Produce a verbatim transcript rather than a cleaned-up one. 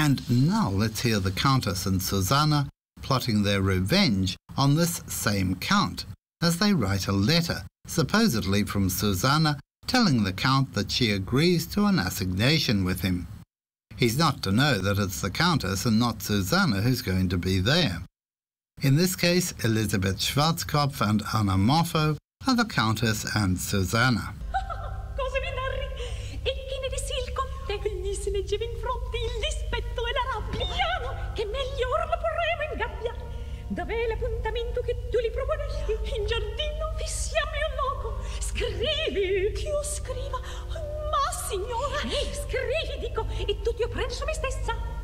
And now let's hear the Countess and Susanna plotting their revenge on this same Count, as they write a letter, supposedly from Susanna, telling the Count that she agrees to an assignation with him. He's not to know that it's the Countess and not Susanna who's going to be there. In this case, Elisabeth Schwarzkopf and Anna Moffo are the Countess and Susanna. Cosa vi narri? E chi ne disil con te? Gli si leggeva in fronte il dispetto e la rabbia. Vediamo che meglio ora lo porremo in gabbia. Dov'è l'appuntamento che tu li proponesti? In giardino fissiamo un loco. Scrivi. Che io scriva? Ma signora, eh, scrivi, dico, e tu ti prendo su me stessa.